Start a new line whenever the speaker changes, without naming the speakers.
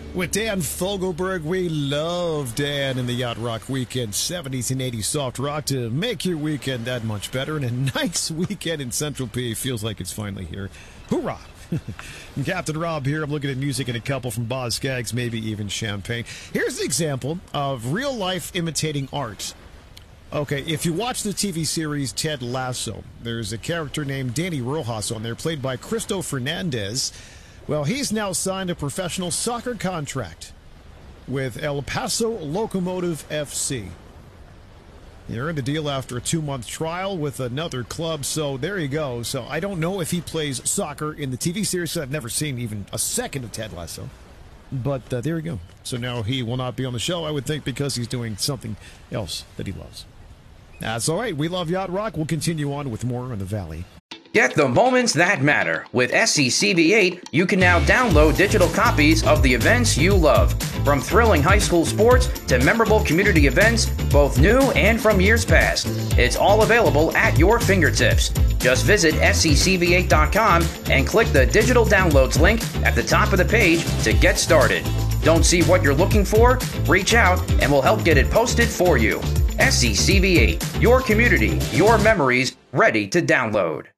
With Dan Fogelberg, we love Dan in the Yacht Rock Weekend. 70s and 80s soft rock to make your weekend that much better. And a nice weekend in Central PA feels like it's finally here. Hoorah! I'm Captain Rob here. I'm looking at music and a couple from Boz Scaggs, maybe even champagne. Here's an example of real life imitating art. Okay, if you watch the TV series Ted Lasso, there's a character named Danny Rojas on there, played by Cristo Fernandez. Well, he's now signed a professional soccer contract with El Paso Locomotive FC. He earned the deal after a 2-month trial with another club, so there you go. So I don't know if he plays soccer in the TV series, so I've never seen even a second of Ted Lasso. But there you go. So now he will not be on the show, I would think, because he's doing something else that he loves. That's all right. We love Yacht Rock. We'll continue on with more on the Valley.
Get the moments that matter. With SCCV8, you can now download digital copies of the events you love. From thrilling high school sports to memorable community events, both new and from years past. It's all available at your fingertips. Just visit SCCV8.com and click the digital downloads link at the top of the page to get started. Don't see what you're looking for? Reach out and we'll help get it posted for you. SCCV8, your community, your memories, ready to download.